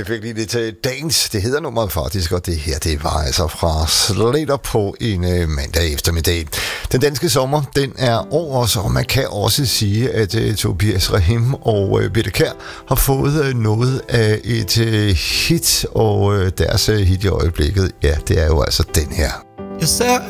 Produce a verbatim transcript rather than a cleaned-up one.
Jeg fik lige det til Dagens. Det hedder nummeret faktisk, og det her, det var altså fra Slater på en øh, mandag eftermiddag. Den danske sommer, den er over os, og man kan også sige, at øh, Tobias Rahim og øh, Birthe Kjær har fået øh, noget af et øh, hit, og øh, deres øh, hit i øjeblikket, ja, det er jo altså den her. Jeg ser